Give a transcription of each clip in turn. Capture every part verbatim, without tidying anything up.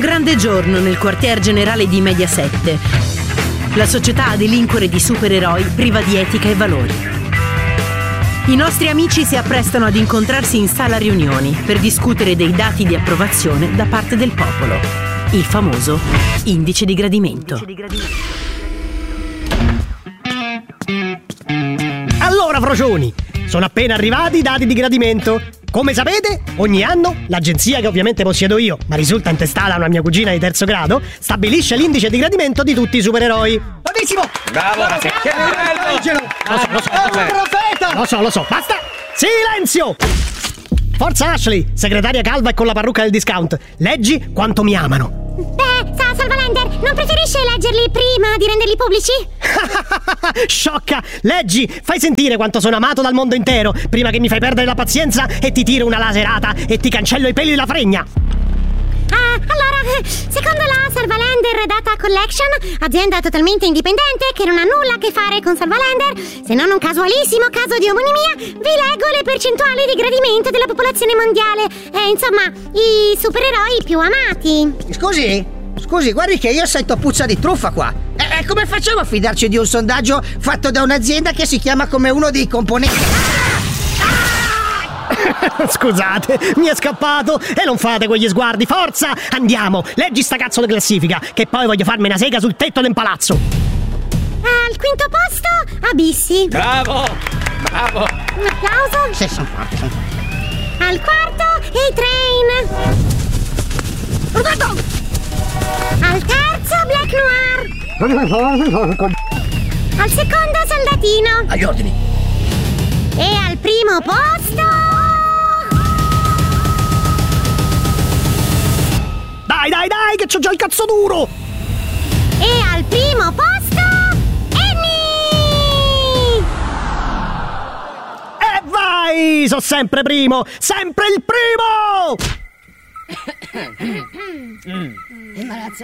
grande giorno nel quartier generale di Mediaset. La società a delinquere di supereroi priva di etica e valori. I nostri amici si apprestano ad incontrarsi in sala riunioni per discutere dei dati di approvazione da parte del popolo. Il famoso indice di gradimento. Allora, frocioni, sono appena arrivati i dati di gradimento. Come sapete, ogni anno l'agenzia, che ovviamente possiedo io, ma risulta intestata a una mia cugina di terzo grado, stabilisce l'indice di gradimento di tutti i supereroi. Bravissimo! Bravo! Bravo. Che livello! Lo so, lo so, lo so, profeta! Lo so, lo so, basta! Silenzio! Forza Ashley, segretaria calva e con la parrucca del discount, leggi quanto mi amano. Beh, sa, Salvalender, non preferisce leggerli prima di renderli pubblici? Sciocca! Leggi! Fai sentire quanto sono amato dal mondo intero, prima che mi fai perdere la pazienza e ti tiro una laserata e ti cancello i peli della fregna! Ah, allora, secondo la Salvalender Data Collection, azienda totalmente indipendente che non ha nulla a che fare con Salvalender, se non un casualissimo caso di omonimia, vi leggo le percentuali di gradimento della popolazione mondiale. E insomma, i supereroi più amati. Scusi? Scusi, guardi che io sento puzza di truffa qua. E, e come facciamo a fidarci di un sondaggio fatto da un'azienda che si chiama come uno dei componenti? Scusate, mi è scappato. E non fate quegli sguardi, forza! Andiamo, leggi sta cazzo di classifica, che poi voglio farmi una sega sul tetto del palazzo. Al quinto posto, Abissi. Bravo! Bravo! Un applauso. Sì, sono forte. Al quarto, A-Train. Guarda! Al terzo, Black Noir. Al secondo, Soldatino. Agli ordini. E al primo posto... Dai, dai, dai, che c'ho già il cazzo duro! E al primo posto... Annie! E vai! So sempre primo! Sempre il primo! Imbarazzo.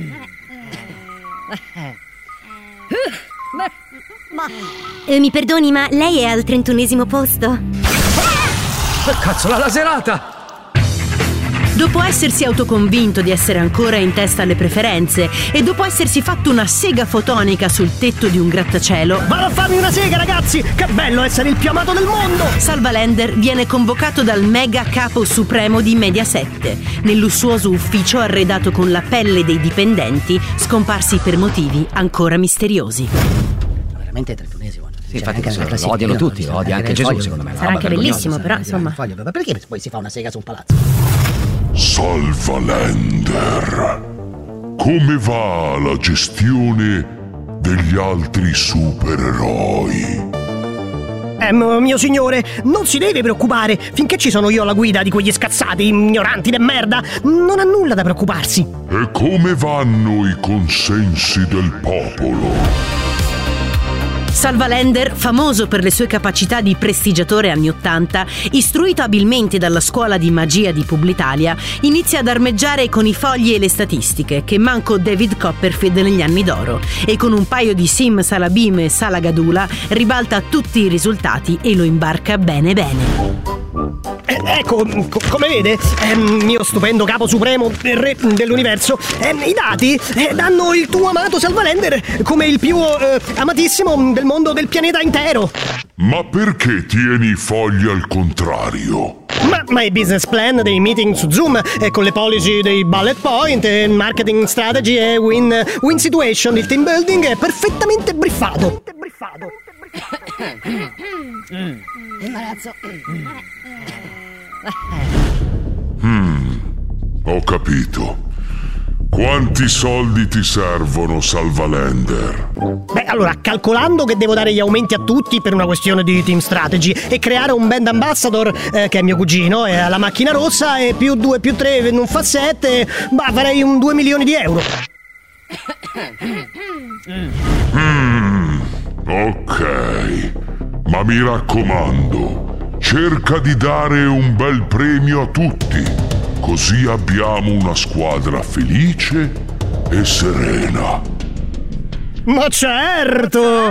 Eh, mi perdoni, ma lei è al trentunesimo posto? Che cazzo, la laserata! Dopo essersi autoconvinto di essere ancora in testa alle preferenze e dopo essersi fatto una sega fotonica sul tetto di un grattacielo, vado a farmi una sega, ragazzi! Che bello essere il più amato del mondo! Salvalender viene convocato dal mega capo supremo di Mediaset nel lussuoso ufficio arredato con la pelle dei dipendenti scomparsi per motivi ancora misteriosi. Veramente trentunesimo. Sì, infatti lo odiano tutti, lo odia anche Gesù, secondo me. Sarà anche bellissimo, però insomma. Ma perché poi si fa una sega su un palazzo? Salvalender, come va la gestione degli altri supereroi? Eh, mio signore, non si deve preoccupare. Finché ci sono io alla guida di quegli scazzati ignoranti de merda, non ha nulla da preoccuparsi. E come vanno i consensi del popolo? Salvalender, famoso per le sue capacità di prestigiatore anni ottanta, istruito abilmente dalla scuola di magia di Publitalia, inizia ad armeggiare con i fogli e le statistiche che manco David Copperfield negli anni d'oro, e con un paio di Sim Salabim e Salagadula ribalta tutti i risultati e lo imbarca bene bene. Eh, ecco, co- come vede, eh, mio stupendo capo supremo, il re dell'universo, eh, i dati eh, danno il tuo amato Salvalender come il più eh, amatissimo del mondo del pianeta intero. Ma perché tieni i fogli al contrario? Ma, ma i business plan dei meeting su Zoom, eh, con le policy dei bullet point, eh, marketing strategy e win, win situation, il team building è perfettamente briffato. Imbarazzo. Hmm, ho capito. Quanti soldi ti servono, Salvalender? Beh, allora, calcolando che devo dare gli aumenti a tutti per una questione di team strategy e creare un brand ambassador, eh, che è mio cugino, e alla macchina rossa, e più due più tre non fa sette, bah, farei un due milioni di euro. Hmm, ok. Ma mi raccomando, cerca di dare un bel premio a tutti, così abbiamo una squadra felice e serena. Ma certo!